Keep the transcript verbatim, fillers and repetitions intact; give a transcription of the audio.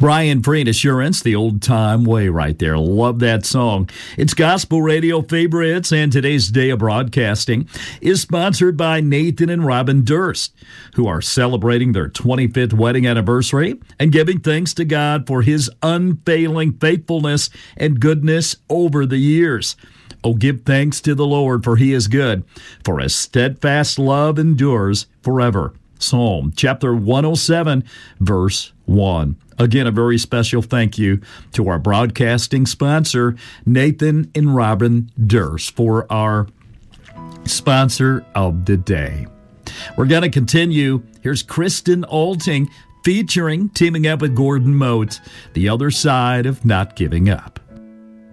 Brian Free and Assurance, the old time way right there. Love that song. It's Gospel Radio Favorites, and today's day of broadcasting is sponsored by Nathan and Robin Durst, who are celebrating their twenty-fifth wedding anniversary and giving thanks to God for his unfailing faithfulness and goodness over the years. Oh, give thanks to the Lord, for he is good, for his steadfast love endures forever. Psalm chapter one oh seven, verse one. Again, a very special thank you to our broadcasting sponsor, Nathan and Robin Durst, for our sponsor of the day. We're going to continue. Here's Kristen Alting featuring, teaming up with Gordon Mote, The Other Side of Not Giving Up.